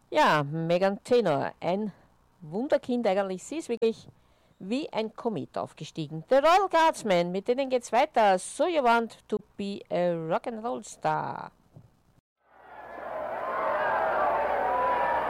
Ja, Megan Trainor, ein Wunderkind eigentlich. Sie ist wirklich wie ein Komet aufgestiegen. The Royal Guardsmen, mit denen geht's weiter. So you want to be a Rock'n'Roll Star.